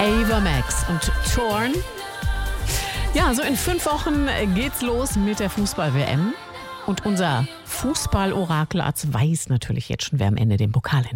Ava Max und Torn. Ja, so in 5 Wochen geht's los mit der Fußball-WM. Und unser Fußball-Orakel Arzt weiß natürlich jetzt schon, wer am Ende den Pokal